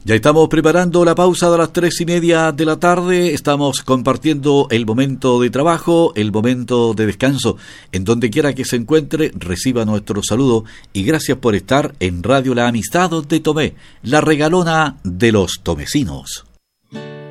Ya estamos preparando la pausa de las 3:30 de la tarde. Estamos compartiendo el momento de trabajo, el momento de descanso. En donde quiera que se encuentre, reciba nuestro saludo y gracias por estar en Radio La Amistad de Tomé, la regalona de los tomecinos.